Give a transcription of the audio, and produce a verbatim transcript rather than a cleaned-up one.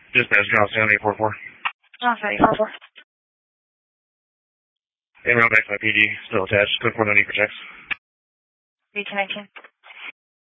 Dispatch, Johnstown, eight four four. Johnstown, eight four four. En route back to my P D, still attached. Code four ninety for checks. B two nineteen.